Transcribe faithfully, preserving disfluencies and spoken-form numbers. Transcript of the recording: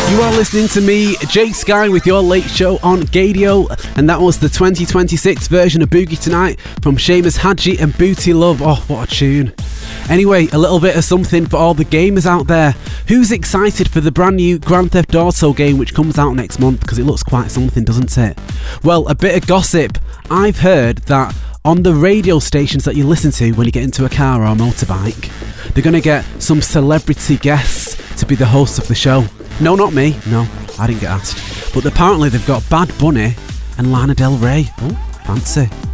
You are listening to me, Jay Sky, with your late show on Gadio, and that was the twenty twenty-six version of Boogie Tonight from Seamus Hadji and Booty Love. Oh, what a tune. Anyway, a little bit of something for all the gamers out there. Who's excited for the brand new Grand Theft Auto game which comes out next month? Because it looks quite something, doesn't it? Well, a bit of gossip. I've heard that on the radio stations that you listen to when you get into a car or a motorbike, they're going to get some celebrity guests to be the hosts of the show. No, not me. No, I didn't get asked. But apparently they've got Bad Bunny and Lana Del Rey. Oh, fancy.